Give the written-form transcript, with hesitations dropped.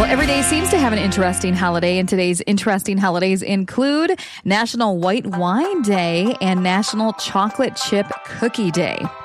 Well, every day seems to have an interesting holiday, and today's interesting holidays include National White Wine Day and National Chocolate Chip Cookie Day.